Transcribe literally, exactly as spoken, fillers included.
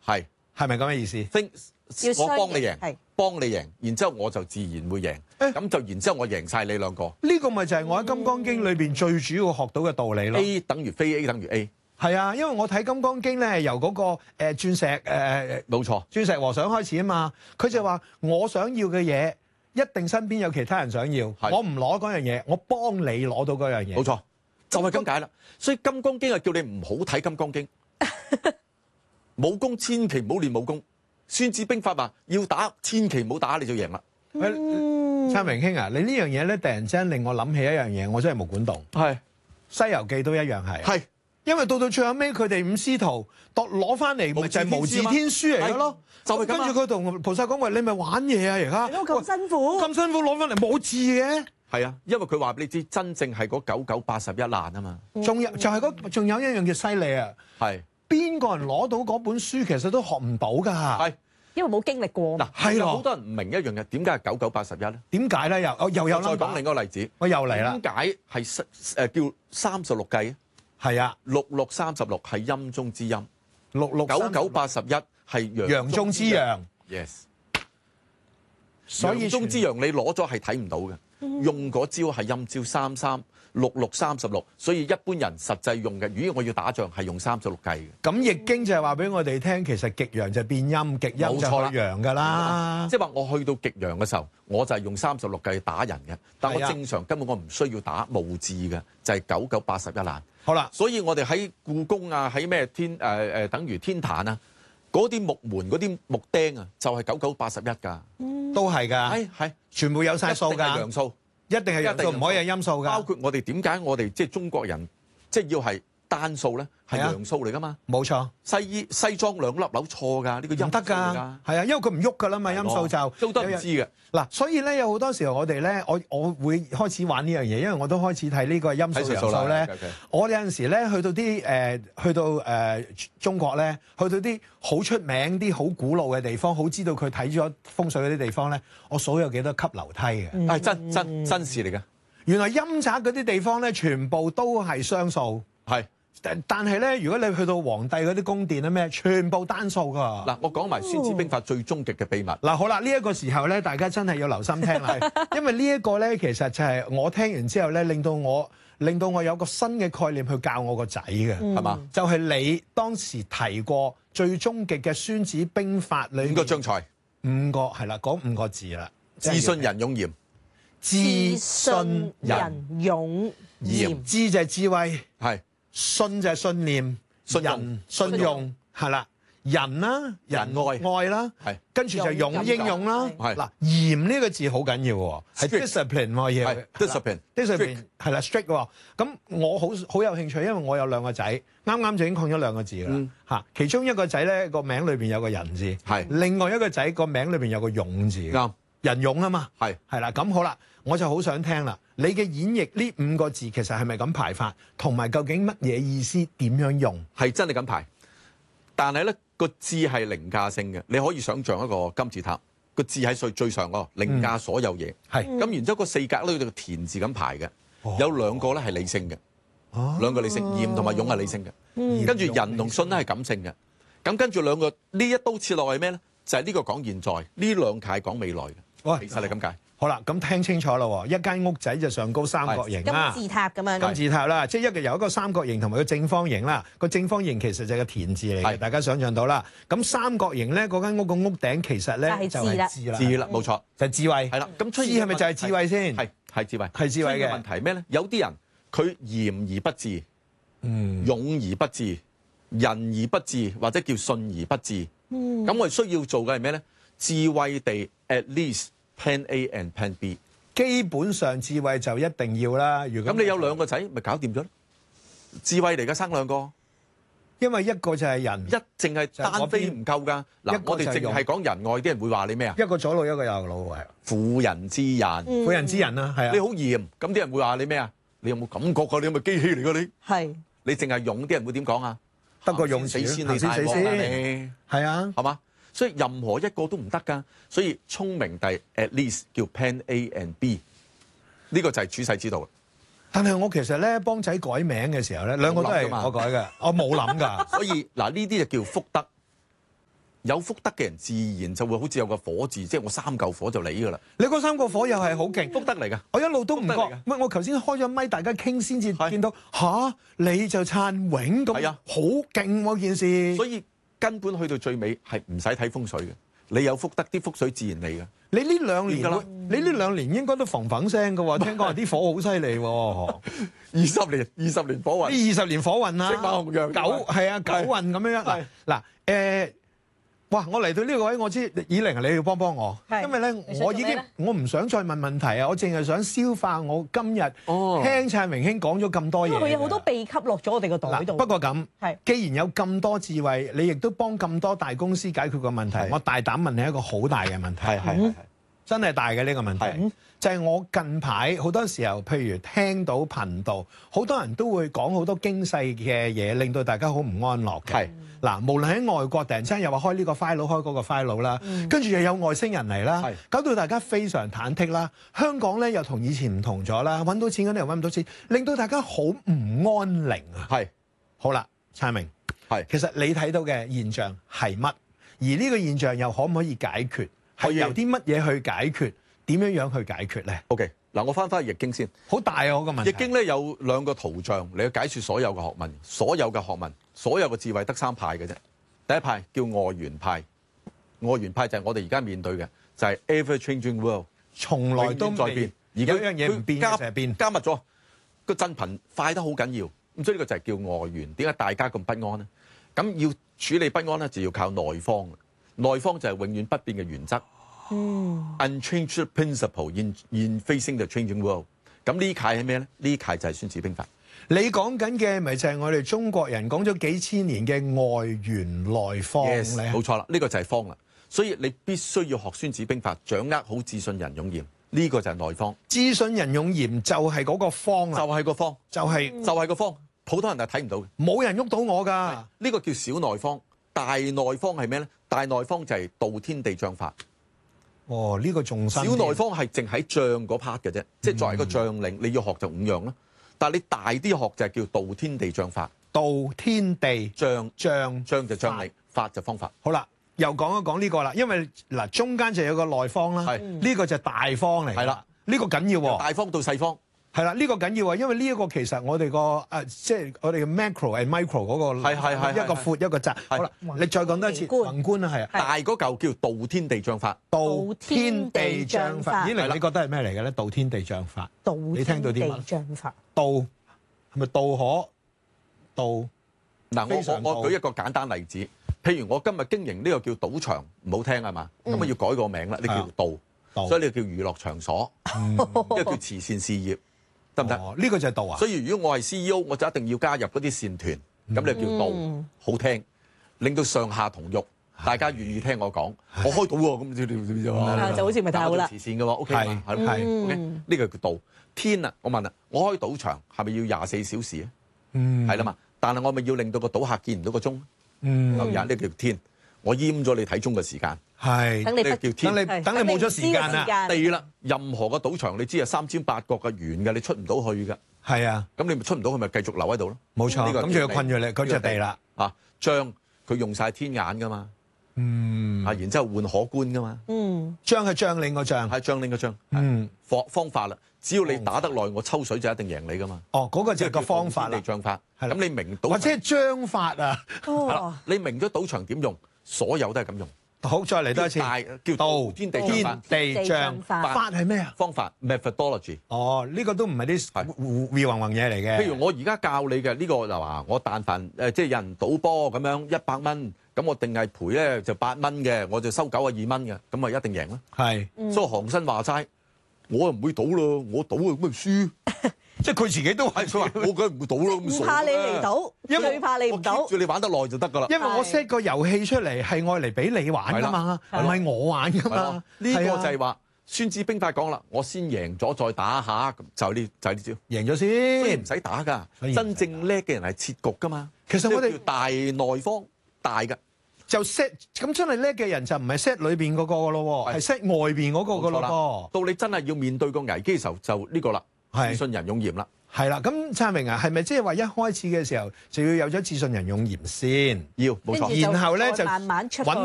係係咪咁嘅意思？ think 我幫你贏， 係幫你贏，然之後我就自然會贏。咁就然之後我贏晒你兩個。 呢個咪就係我喺《金剛經》裏邊最主要學到嘅道理咯。 A 等於非 A 等於 A。 係啊，因為我睇《金剛經》咧，由嗰個誒鑽石誒冇錯， 鑽石和尚開始啊嘛。佢就話：我想要嘅嘢，一定身邊有其他人想要。我唔攞嗰樣嘢，我幫你攞到嗰樣嘢。 冇錯，就係咁解啦。所以《金剛經》係叫你唔好睇《金剛經》，武功千祈唔好練武功。孫子兵法話要打，千祈唔好打，你就贏啦。 喂，燦榮兄啊，你呢樣嘢咧，突然之間令我諗起一樣嘢，我真係冇管動。 係 《西遊記》都一樣係。 係。 因為到到最後尾，佢哋五師徒攞攞翻嚟，咪就係無字天書嚟嘅咯。 就係咁。 跟住佢同菩薩講話：你咪玩嘢啊！而家咁辛苦， 咁辛苦攞翻嚟冇字嘅。 係啊，因為佢話俾你知，真正係嗰九九八十一難啊嘛。 仲有就係嗰，仲有一樣叫犀利啊！ 係邊個人攞到嗰本書，其實都學唔到㗎。 係， 因為冇經歷過。 嗱，係咯，好多人唔明一樣嘢，點解係九九八十一咧？點解咧？又又有再講另一個例子， 我又嚟啦。 點解係誒叫三十六計啊？ 係啊， 六六三十六係陰中之陰， 六六九九八十一係陽中之陽。 Yes， 所以陽中之陽你攞咗係睇唔到嘅，用嗰招係陰招三三六六三十六，所以一般人實際用嘅，如果我要打仗係用三十六計嘅。 咁易經就係話俾我哋聽，其實極陽就變陰，極陰就係陽㗎啦。 即係話我去到極陽嘅時候，我就係用三十六計打人嘅，但我正常根本我唔需要打無字嘅，就係九九八十一難。 好啦， 所以我哋喺故宮啊，喺咩天誒誒、呃，等於天壇啊，嗰啲木門嗰啲木釘啊，就係九九八十一㗎， 都係㗎，係係全部有晒數㗎，陽數，一定係陽數，唔可以係陰數㗎。 包括我哋點解我哋即係中國人，即係要係單數咧，係陽數嚟㗎嘛？ 冇錯， 西醫西裝兩粒樓錯㗎，呢、呢個陰唔得㗎，係啊，因為佢唔喐㗎啦嘛，陰數就都多人知嘅。嗱， 所以咧有好多時候我哋咧，我我會開始玩呢樣嘢，因為我都開始睇呢個陰數陽數咧。我有陣時咧去到啲誒、呃，去到誒、呃、中國咧，去到啲好出名、啲好古老嘅地方，好知道佢睇咗風水嗰啲地方咧，我數有幾多級樓梯嘅。係、 嗯、真真真事嚟嘅。 原來陰宅嗰啲地方咧，全部都係雙數。係。但但係咧，如果你去到皇帝嗰啲宮殿咧，咩全部單數㗎。 嗱，我講埋《孫子兵法》最終極嘅秘密。 嗱，好啦，呢一個時候咧，大家真係要留心聽啦，因為呢一個咧，其實就係我聽完之後咧，令到我令到我有個新嘅概念去教我個仔嘅，係嘛？就係你當時提過最終極嘅《孫子兵法》裏面五個將才， 五個係啦，嗰五個字啦， 自信仁勇嚴， 自信仁勇嚴， 智就係智慧， 係。 信就係信念， 信人信用係啦，仁啦，仁愛愛啦，係跟住就勇英勇啦。嗱，嚴呢個字好緊要喎，係 discipline 喎要 discipline，discipline 係啦 strict 喎。咁我好好有興趣，因為我有兩個仔，啱啱就已經講咗兩個字啦嚇。其中一個仔咧個名裏邊有個仁字，係另外一個仔個名裏邊有個勇字，啱仁勇啊嘛，係係啦。咁好啦，我就好想聽啦。你嘅演繹呢五個字其實係咪咁排法？同埋究竟乜嘢意思？點樣用？ 係真係咁排，但係咧個字係凌駕性嘅。你可以想像一個金字塔，個字喺最最上嗰個凌駕所有嘢。係、嗯、咁，然之後個四格咧，個田字咁排嘅、哦，有兩個咧係理性嘅、哦，兩個理性，嚴同埋勇係理性嘅、嗯。跟住仁同信咧係感性嘅。咁跟住兩個呢一刀切落係咩咧？就係、是、呢個講現在，呢兩屆講未來嘅。哇，其實係咁解。 好啦，咁聽清楚啦喎，一間屋仔就上高三角形啦， 金字塔咁樣， 金字塔啦，即係一個由一個三角形同埋個正方形啦，個正方形其實就係個田字嚟嘅，大家想象到啦。咁三角形咧，嗰間屋個屋頂其實咧就係智啦， 智啦，冇錯， 就係智慧。係啦， 咁智係咪就係智慧先？ 係係智慧， 係智慧嘅問題咩咧？有啲人佢嚴而不智，嗯，勇而不智，仁而不智，或者叫信而不智。嗯，咁我哋需要做嘅係咩咧？智慧地 at least plan A and plan B。 基本上智慧就一定要啦。如果咁你有兩個仔，咪搞掂咗咯？智慧嚟㗎，生兩個， 因為一個就係人， 一淨係單飛唔夠㗎。嗱，我哋淨係講仁愛，啲人會話你咩啊？ 一個左腦，一個右腦，係婦人之仁， 婦人之仁啦，係啊。 你好嚴，咁啲人會話你咩啊？你有冇感覺㗎？你係咪機器嚟㗎？你係你淨係勇，啲人會點講啊？ 得個勇死先，你大鑊啦你， 係啊， 係嘛？所以任何一個都唔得㗎，所以聰明第 at least 叫 plan A and B， 呢個就係處世之道。 但係我其實咧幫仔改名嘅時候咧，兩個都係我改嘅，我冇諗㗎。 所以嗱呢啲就叫福德， 有福德嘅人自然就會好似有個火字，即係我三嚿火就嚟㗎啦。 你嗰三個火又係好勁， 福德嚟㗎。 我一路都唔覺。喂，我頭先開咗咪，大家傾先至見到吓，你就撐永咁，係啊，好勁喎件事。 所以根本去到最尾係唔使睇風水嘅，你有福德，啲福水自然嚟嘅。 你呢兩年，你呢兩年應該都嘭嘭聲嘅喎，聽講話啲火好犀利喎。 二十年，二十年火運， 呢二十年火運啊， 色馬紅陽九係啊，九運咁樣樣。嗱誒。哇！我嚟到呢個位，我知以玲你要幫幫我，因為咧我已經我唔想再問問題啊，我淨係想消化我今日聽燦榮兄講咗咁多嘢。 佢有好多秘笈落咗我哋個袋度。 不過咁，既然有咁多智慧，你亦都幫咁多大公司解決個問題，我大膽問你一個好大嘅問題，係係係真係大嘅呢個問題，就係我近排好多時候，譬如聽到頻道，好多人都會講好多經世嘅嘢，令到大家好唔安樂嘅。嗱，無論喺外國突然之間又話開呢個 file 開嗰個 file 啦，跟住又有外星人嚟啦，搞到大家非常忐忑啦。香港咧又同以前唔同咗啦，揾到錢嗰啲又揾唔到錢，令到大家好唔安寧啊。係，好啦，燦明，係，其實你睇到嘅現象係乜？而呢個現象又可唔可以解決？係由啲乜嘢去解決？點樣樣去解決咧 ？OK， 嗱，我翻返去易經先， 好大啊！我個問題。 易經咧有兩個圖像嚟去解説所有嘅學問，所有嘅學問，所有嘅智慧得三派嘅啫。第一派叫外緣派，外緣派就係我哋而家面對嘅，就係 ever changing world， 從來都在變。而家樣嘢唔變嘅就係變， 加密咗個振頻快得好緊要。咁所以呢個就係叫外緣。點解大家咁不安呢？咁要處理不安咧，就要靠內方。內方就係永遠不變嘅原則。嗯 ，unchangeable principle in in facing the changing world。咁呢楷係咩咧？呢楷就係孫子兵法。 你講緊嘅咪就係我哋中國人講咗幾千年嘅外緣內方咧？ 冇錯啦，呢個就係方啦。所以你必須要學孫子兵法，掌握好自信人勇嚴。呢個就係內方。 自信人勇嚴就係嗰個方啦， 就係個方， 就係就係個方。普通人係睇唔到嘅， 冇人喐到我㗎。 呢個叫小內方。大內方係咩咧？大內方就係道天地將法。 哦，呢個仲深。 小內方係淨喺將嗰 part 嘅啫，即係作為一個將領，你要學就五樣啦。但係你大啲學就係叫道天地將法。 道天地將將將就將領，法就方法。 好啦，又講一講呢個啦，因為嗱中間就有個內方啦，呢個就係大方嚟。係啦，呢個緊要喎。 大方到細方。 係啦，呢個緊要啊，因為呢一個其實我哋個誒，即係我哋嘅 macro and micro 嗰個係係係一個闊一個窄。好啦，你再講多一次宏觀啊，係啊， 大嗰嚿叫道天地將法。 道天地將法，咦？你你覺得係咩嚟嘅咧？道天地將法，你聽到啲乜？ 將法道係咪道可道？ 嗱，我我我舉一個簡單例子，譬如我今日經營呢個叫賭場，唔好聽係嘛？咁啊要改個名啦，呢叫道，所以呢個叫娛樂場所，呢個叫慈善事業。得唔得？ 呢個就係道啊！ 所以如果我係 C E O，我就一定要加入嗰啲善團，咁你叫道，好聽，令到上下同欲，大家願意聽我講。我開到喎，咁點點點啫就好似咪太好啦。 慈善嘅喎 ，OK 係係 OK，呢個叫道。天啊，我問啦，我開賭場係咪要廿四小時啊？嗯，係啦嘛。但係我咪要令到個賭客見唔到個鐘？嗯，咁呢叫天。我閹咗你睇鐘嘅時間， 係等你叫天， 等你等你冇咗時間啦。 地啦，任何個賭場你知係三尖八角嘅圓嘅，你出唔到去㗎。 係啊， 咁你咪出唔到去，咪繼續留喺度咯。 冇錯，咁就要困住你嗰隻地啦。 啊，將佢用晒天眼㗎嘛。嗯。啊，然之後換可觀㗎嘛。嗯。將係將領個將， 係將領個將。嗯。方方法啦，只要你打得耐，我抽水就一定贏你㗎嘛。 哦，嗰個就係個方法啦。 天地將法。係。咁你明賭或者係將法啊？ 哦。 你明咗賭場點用？所有都係咁用。 好，再嚟多一次。 大叫道天地天地將法。法係咩啊？ 方法 methodology。 哦，呢個都唔係啲胡胡混混嘢嚟嘅。 譬如我而家教你嘅呢個就話，我但凡誒即係有人賭波咁樣一百蚊，咁我定係賠咧就八蚊嘅，我就收九啊二蚊嘅，咁啊一定贏啦。係。所以韓生話齋，我又唔會賭咯，我賭啊咁咪輸。即係佢自己都係，佢話我梗係唔會賭咯，咁唔怕你嚟賭，因為最怕你唔賭。 住你玩得耐就得㗎啦。 因為我 set 個遊戲出嚟係愛嚟俾你玩㗎嘛，唔係我玩㗎嘛。 呢個就係話《孫子兵法》講啦，我先贏咗再打下，就呢就呢招。 贏咗先， 所以唔使打㗎。真正叻嘅人係設局㗎嘛。 其實我哋大內方大㗎， 就 set 咁真係叻嘅人就唔係 set 裏邊嗰個㗎咯，係 set 外邊嗰個㗎咯。 到你真係要面對個危機嘅時候，就呢個啦。自信人勇嚴啦， 係啦。咁燦明啊，係咪即係話一開始嘅時候就要有咗自信人勇嚴先？ 要，冇錯。 然後咧就慢慢出揾